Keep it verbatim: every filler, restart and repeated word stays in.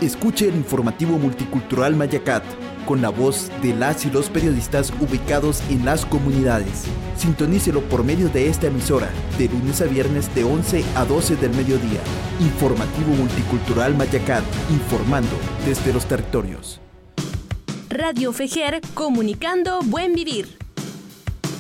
Escuche el informativo multicultural Mayacat, con la voz de las y los periodistas ubicados en las comunidades. Sintonícelo por medio de esta emisora, de lunes a viernes de once a doce del mediodía. Informativo multicultural Mayacat, informando desde los territorios. Radio Fejer, comunicando buen vivir.